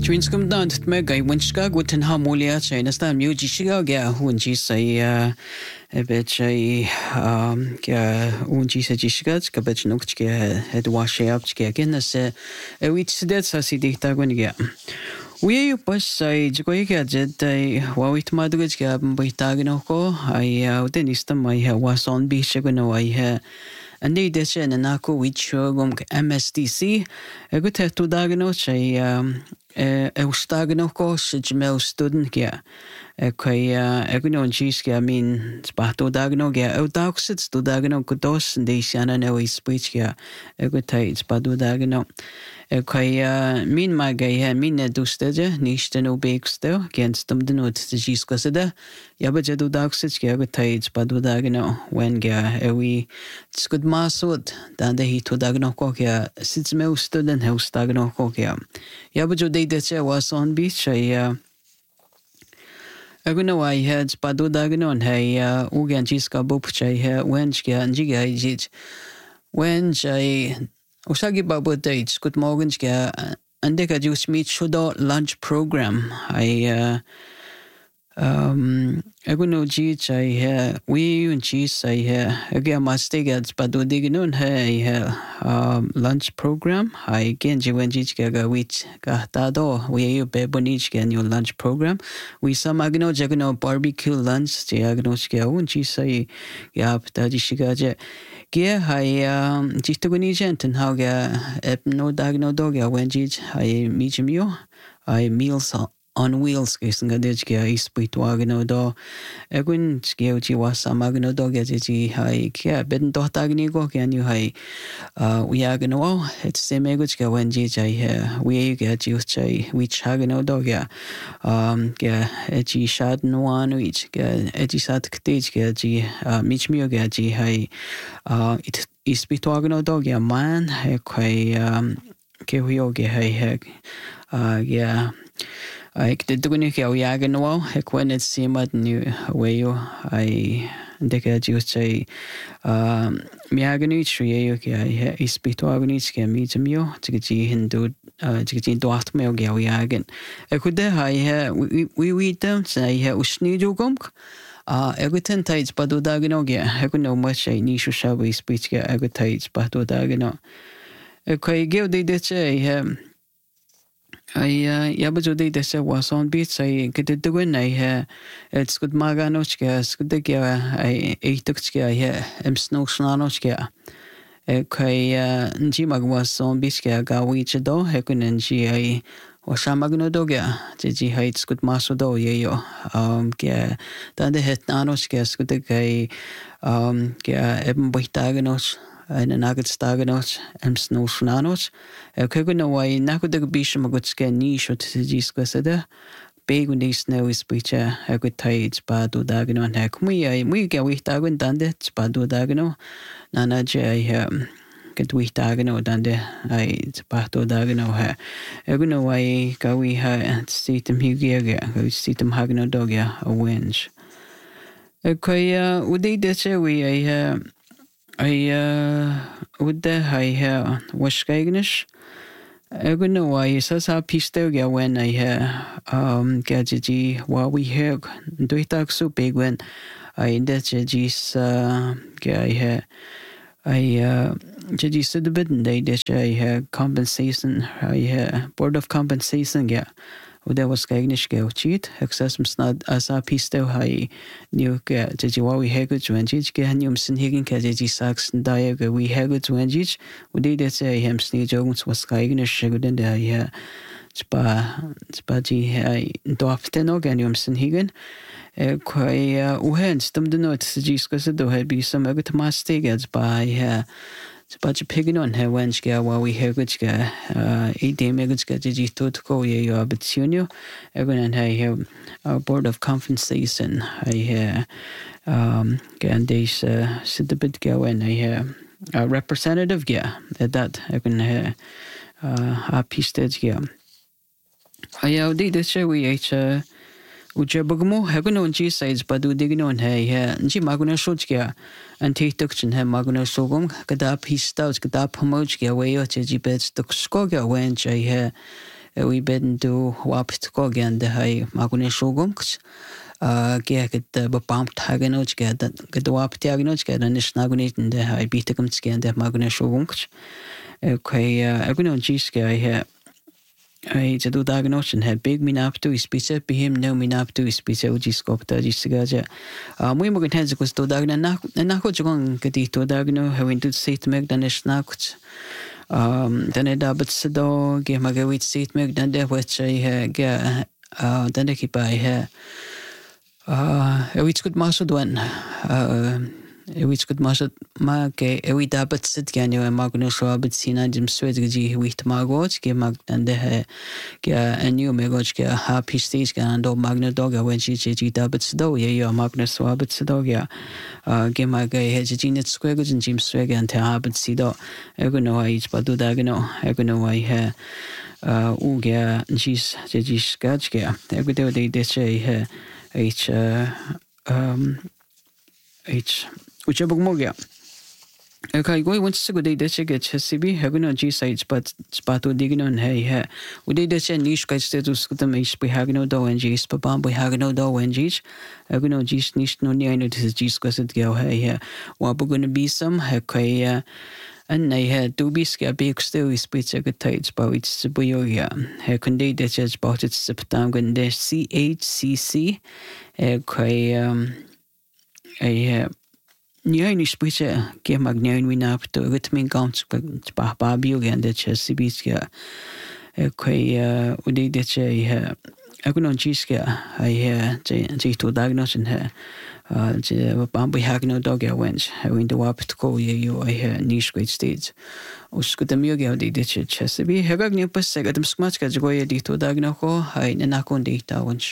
Twinskum dan me gai winska guten hamolia china sta mu jishiga ga hunji sai ebechai ga hunji sa jishiga ka bechnuk ke het washe up ke gen se wit sidet sa sidita goniga we pas sai jkoi ga jet wa wit madugaj ga baitagno ko ai utenista mai ha wason bi shegno ai ha Andi deshe na nako wichogum MSDC gut tu dagno chai stagno ko sjmel student kia kai egno jiska min spato dagno ga dauksit tu dagno kudos de shana no speech kia gutai spado dagno kai min magai min dusteje nicht no begsto against dem denot jiska seda yabaje du dauksit kia gutai spado dagno when ga we skud masud dan de hito dagno ko kia sitsmel student house dagno ko kia yabaje de was on beach Aguna I had spado dagno and hey ugan jiska bupchai he wenchga njiga jit wenchai usagi babu dates good morgenska andeka just meet shudo lunch program Aguna jit I we un cheese again mastigat spado digno hey lunch program I genji wenjiga ga wich ga tado we you bebonichga new lunch program we some agno jagno barbecue lunch jagno chga un cheese yap tadi shigaje ge hai jituguni jenten how ga no dagno dog ya wenjij I mijimio I meals on wheels kisnga dejga ispitwagno do egun skeuji wasamagno do geji hai kya ben dotagni go can you hai we are gno it's same egujga wenji jai we get you chai we chagno do ya eji shad no one which eji sat ktej geji michmio geji hai it ispitwagno do ya man kai ke huyo ge hai yeah I did the winning how yagan well, heck when it's seen what new way you I decade you say Miagani tree, okay, I speak to Agonic can meet him you, Chigi Hindu, Chigi Dwacht Mel Gawiagan. I could there I we them say Ushni Jogumk. Egutan tides Badu Daganogia, I could know much I nishu shabby speech egutites Badu Dagano. Okay, give the ditch yabajo de se was on beats I get the win it's good maganochka skudega I etukchka snow snanochka kai njimag was on biska gawiche do hekun ngi washamagno doga ji heights good maso do yo ge dan de het nanochka skudega ge eben boitaganoch en nagel stagenos snow snanos kegno wai nakudag bisham gutske niche jiska seda begundi snow is bicha good tides badu dagno and hekmi we get we dagun dande badu dagno nana je get we dagno dande I badu dagno ha egno wai ga we ha sitem higiga go sitem hagno dogya a winch okay udi de we would the was Gagnish. I don't know why says how pistoga when I gadgety while we hear do it talk so big when I detches guy I judge said the bit and they dish I compensation I board of compensation yeah. There was Gagnish go cheat, access snad as a pisto high new Jiwawi Haggard Wenjich, Ganyumson Higgin Kaji Saxon Diago, we Haggard Wenjich, we did say him sneak Jones was Gagnish Shagud and Spaji Doften Ganiumson Higgin. Quay Uhens, them the notes, Giscus do had be some of it must take as by But pigging on her when she while we hear good guy, 8 day megats get to go, you are but senior. Everyone I have a board of compensation. I hear and they sit the bit go and I hear a representative, yeah, at that I can hear a piece stage, yeah. I did this show we Ujabugmo, Haguno and G-sides, Badu Digno and Hay, G Maguna Shotska, and Tate Duction, Hem Maguna Sogum, Gadap, he stouts, Gadap Homochka, way or Jibets, the Skoga wench, I we been do wapit ko again the hai magune shogumks ge get bepampt hagenoch get the wapit hagenoch get and snagunit in the hai bitakums gen the magune shogumks okay aguno jiske I I do diagnosis and big minap to speech be him no minap to speech ujiskop ta jisgaja muy mo kan ko to dagna na ko jong kati to dagno having to sit meg dan snakuts dan da but so ge magawit sit meg dan de which I ge dan de kipa which could maso dwan which could maso ma ke we da but sit gan yo magno so but sina jim swed ge wit magoch ge mag dan de ge a new megoch ge happy stage gan do magno dog when she da but do ye yo magno so but do ge ge mag ge he jinet square ge jim swed gan ta but si do ego no I but do da no ego no I he u ge jis jis gach ge ego de che he H whichever mogia. Okay, go once to go day that you get CB, having on G sites, but spato digging on hey. We did that niche guys status to the mace by Hagno do and G's, Papa by Hagno do and G's. Having on G's niche no near to his G's because it go hey. What we're going to be some okay. And I had to be scared big still speech a good tides, but it's Boyoya. Her conde that judge bought it September when there's CHCC. Okay, I Niani speech ke magnian winap to ritming counts pa babio and the chessibiskia. Okay, udi de che agunon chiska I hear to diagnose in her. Bambi hagno dog wench, having the wap to call you I hear niche great states. Uskutamioga di ditch chessibi, Hagagni Passeg at the Smatska Joya di to Dagnaco, I Nanakon di Towns.